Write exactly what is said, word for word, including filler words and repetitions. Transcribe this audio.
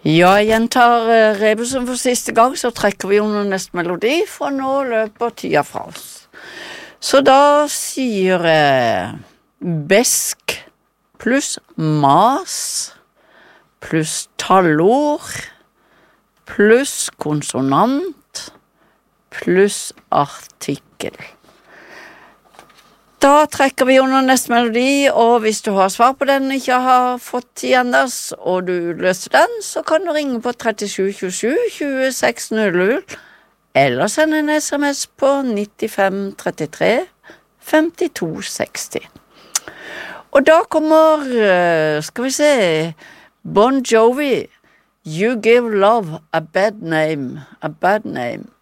Ja, jeg gjentar uh, rebusen for siste gang, så trekker vi under neste melodi, for nå løper tida fra oss. Så da sier jeg besk pluss mas pluss tallord pluss konsonant pluss artikkel. Da trekker vi under neste melodi, og hvis du har svar på den ikke har fått igjen oss, og du løser den, så kan du ringe på trettisju tjuesju tjueseks null null, eller sende en sms på nittifem trettitre femtito seksti. Og da kommer, skal vi se, Bon Jovi, You Give Love a Bad Name, a Bad Name.